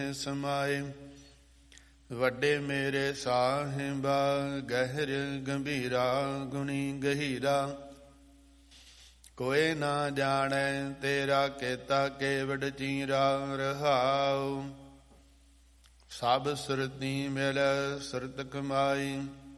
ਸਮਾਏ। ਵੱਡੇ ਮੇਰੇ ਸਾਹਿਬਾ ਗਹਿਰ ਗੰਭੀਰਾ ਗੁਣੀ ਗਹੀਰਾ। ਕੋਇ ਨਾ ਜਾਣੈ ਤੇਰਾ ਕੀਤਾ ਕੇਵਡ ਚੀਰਾ ਰਹਾਉ। ਸਭ ਸੁਰਤੀ ਮਿਲ ਸੁਰਤ ਕਮਾਈ।